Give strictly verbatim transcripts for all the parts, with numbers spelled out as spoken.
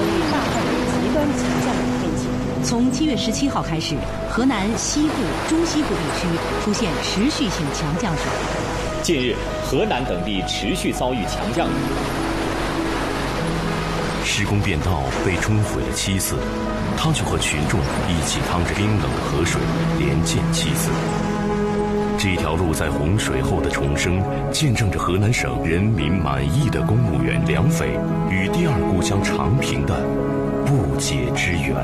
遇大范围极端强降雨天气。从七月十七号开始，河南西部、中西部地区出现持续性强降水。 近日，河南等地持续遭遇强降雨。 施工便道被冲毁了七次，他就和群众一起趟着冰冷的河水连建七次。这条路在洪水后的重生，见证着河南省人民满意的公务员梁斐与第二故乡长平的不解之缘。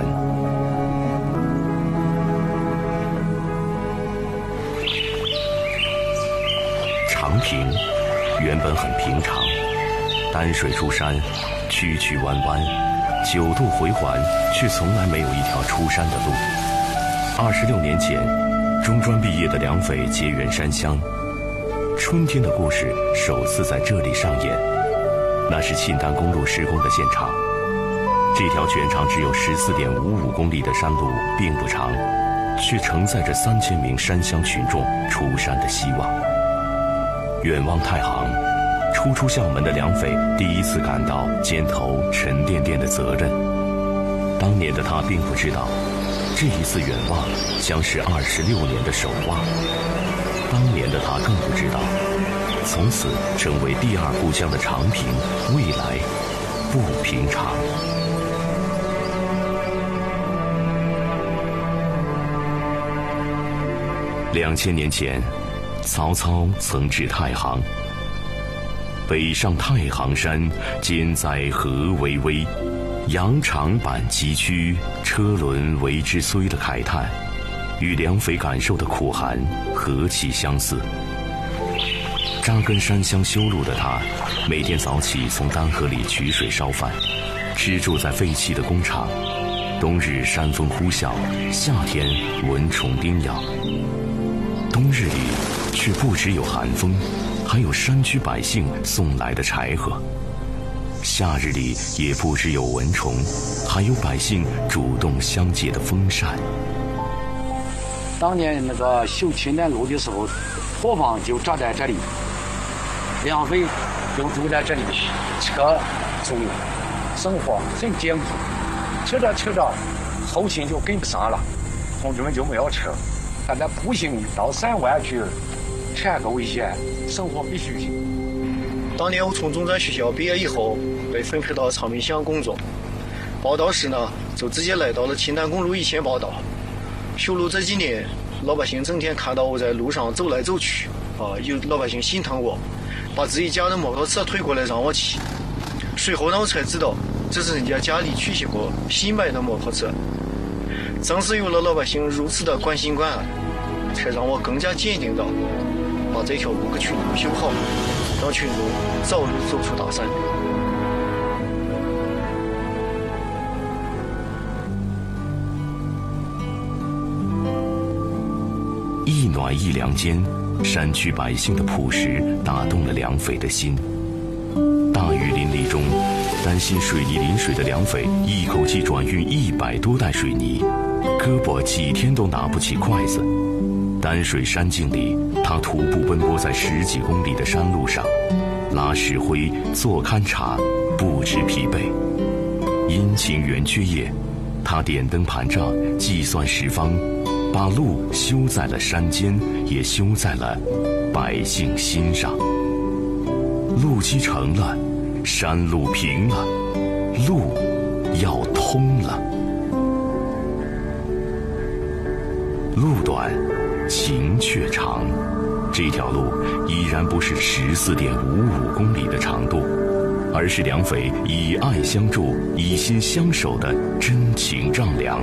长平原本很平常，丹水出山，曲曲弯弯，九度回环，却从来没有一条出山的路。二十六年前，中专毕业的梁斐结缘山乡，春天的故事首次在这里上演。那是沁丹公路施工的现场。这条全长只有十四点五五公里的山路并不长，却承载着三千名山乡群众出山的希望。远望太行，初出校门的梁斐第一次感到肩头沉甸甸的责任。当年的他并不知道，这一次远望将是二十六年的守望。当年的他更不知道，从此成为第二故乡的长平，未来不平常。两千年前，曹操曾至太行。北上太行山，肩载河为微，羊肠板崎岖，车轮为之衰的慨叹，与梁斐感受的苦寒何其相似。扎根山乡修路的他，每天早起从丹河里取水烧饭，吃住在废弃的工厂。冬日山风呼啸，夏天蚊虫叮咬。冬日里却不只有寒风，还有山区百姓送来的柴禾。夏日里也不只有蚊虫，还有百姓主动相借的风扇。 当年那个修沁丹路的时候，伙房就扎在这里，梁斐就住在这里，车住，生活很简朴。吃着吃着，后勤就跟不上了，同志们就没有车，大家步行到山外去，全个危险，生活必须行。 当年我从中专学校毕业以后，被分配到长平乡工作。报道时呢，就直接来到了沁丹公路一线报道。修路这几年，老百姓整天看到我在路上走来走去，啊，有老百姓心疼我，把自己家的摩托车推过来让我骑。随后呢，我才知道，这是人家家里取下过新买的摩托车。正是有了老百姓如此的关心关爱，才让我更加坚定地把这条路给群众修好，让群众早日走出大山。 一暖一凉间，山区百姓的朴实打动了梁斐的心。大雨淋漓中，担心水泥淋水的梁斐一口气转运一百多袋水泥，胳膊几天都拿不起筷子。丹水山径里，他徒步奔波在十几公里的山路上，拉石灰、做勘察，不知疲惫。阴晴圆缺夜，他点灯盘杖，计算时方，把路修在了山间，也修在了百姓心上。路基成了，山路平了，路要通了。路短，情却长。这条路依然不是十四点五五公里的长度，而是梁斐以爱相助、以心相守的真情丈量。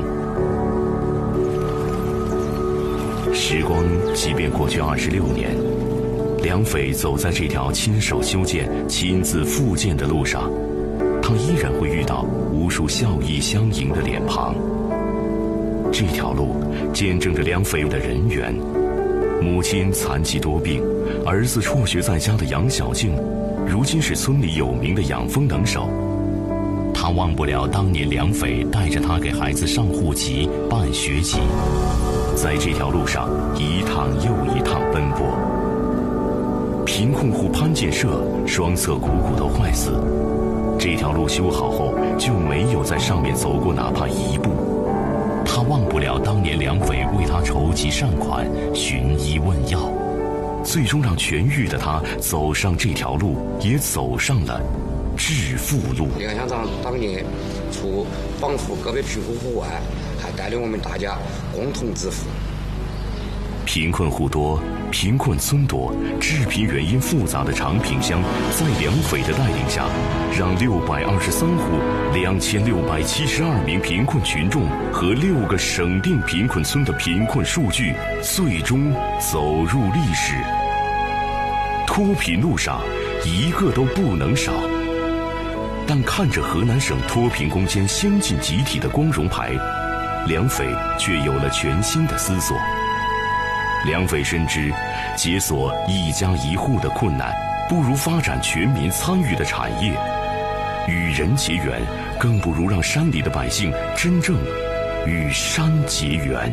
时光即便过去二十六年，梁斐走在这条亲手修建、亲自复建的路上，他依然会遇到无数笑意相迎的脸庞。这条路见证着梁斐的人缘。母亲残疾多病，儿子辍学在家的杨小静，如今是村里有名的养蜂能手。他忘不了当年梁斐带着他给孩子上户籍、办学籍，在这条路上一趟又一趟奔波。贫困户潘建设双侧股骨头坏死，这条条路修好后，就没有在上面走过哪怕一步。他忘不了当年梁匪为他筹集善款、寻医问药，最终让痊愈的他走上这条路，也走上了致富路。 梁乡长当年除帮扶个别贫苦户外，还带领我们大家共同致富。 贫困户多，贫困村多，致贫原因复杂的长坪乡，在梁匪的带领下，让六百二十三户、两千六百七十二名贫困群众和六个省定贫困村的贫困数据最终走入历史。脱贫路上，一个都不能少。但看着河南省脱贫攻坚先进集体的光荣牌，梁匪却有了全新的思索。梁匪深知，解锁一家一户的困难，不如发展全民参与的产业；与人结缘，更不如让山里的百姓真正与山结缘。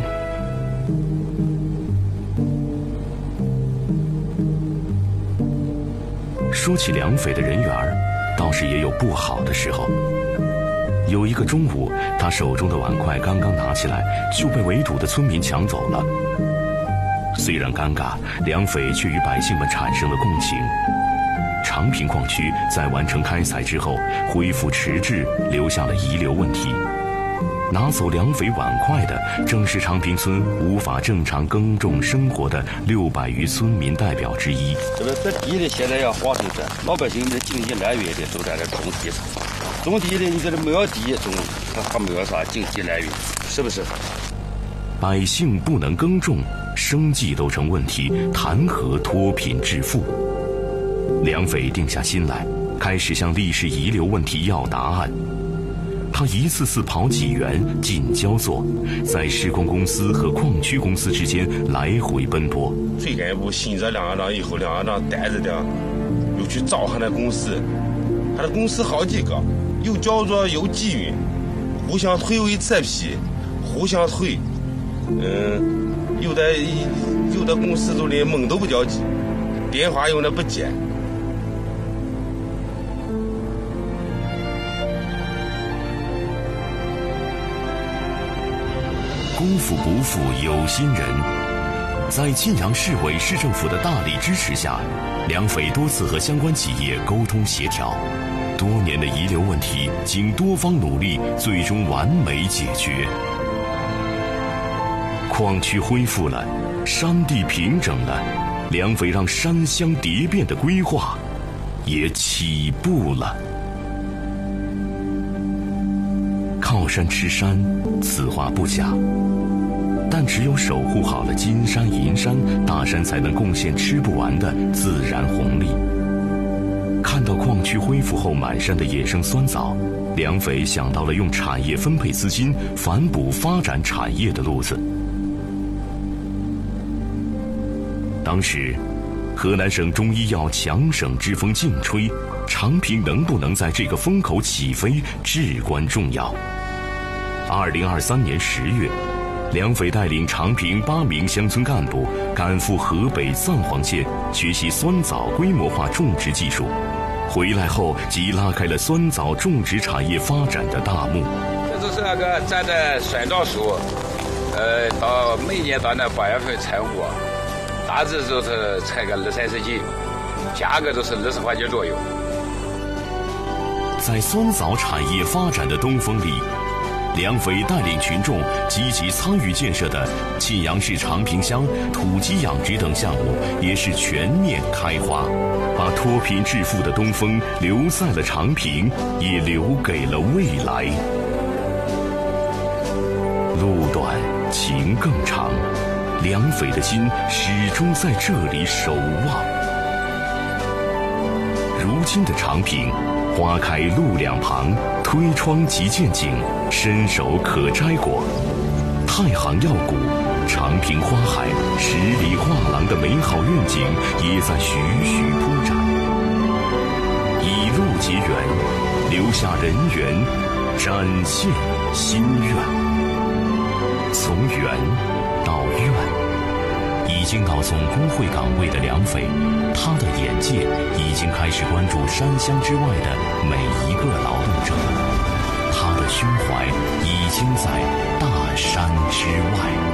说起梁匪的人缘儿，倒是也有不好的时候。有一个中午，他手中的碗筷刚刚拿起来，就被围堵的村民抢走了。虽然尴尬，梁匪却与百姓们产生了共情。长坪矿区在完成开采之后恢复迟滞，留下了遗留问题。拿走梁匪碗筷的，正是长坪村无法正常耕种生活的六百余村民代表之一。 这个这地的现在要划分的，老百姓的经济来源的都在这种地上，种地的你这没有地种，他还没有啥经济来源，是不是？ 百姓不能耕种，生计都成问题，谈何脱贫致富？梁匪定下心来，开始向历史遗留问题要答案。他一次次跑济源、进焦作，在施工公司和矿区公司之间来回奔波。 最干部信着梁院长以后，梁院长带着的又去找他的公司，他的公司好几个，有焦作有济运，互相推诿扯皮，互相推。嗯，有的有的公司都连门都不交接，电话有的不接。 功夫不负有心人，在晋阳市委市政府的大力支持下，梁匪多次和相关企业沟通协调，多年的遗留问题经多方努力，最终完美解决。矿区恢复了，山地平整了，梁匪让山乡蝶变的规划也起步了。靠山吃山，此话不假，但只有守护好了金山银山，大山才能贡献吃不完的自然红利。看到矿区恢复后满山的野生酸枣，梁匪想到了用产业分配资金反哺发展产业的路子。当时，河南省中医药强省之风劲吹，长坪能不能在这个风口起飞至关重要。二零二三年十月，梁匪带领长坪八名乡村干部赶赴河北藏黄县学习酸枣规模化种植技术，回来后即拉开了酸枣种植产业发展的大幕。 这就是那个咱的酸枣树，呃，到每年到那八月份采物，大致就是采个二三十斤，价格都是二十块钱左右。 在酸枣产业发展的东风里，梁匪带领群众积极参与建设的晋阳市长坪乡土鸡养殖等项目也是全面开花，把脱贫致富的东风留在了长坪，也留给了未来。路短情更长，梁匪的心始终在这里守望。如今的长坪，花开路两旁，推窗即见景，伸手可摘果。太行药谷、长坪花海、十里画廊的美好愿景也在徐徐铺展。以路结缘，留下人缘，展现心愿。从缘到愿，已经到总工会岗位的梁匪，他的眼界已经开始关注山乡之外的每一个劳动胸怀已经在大山之外。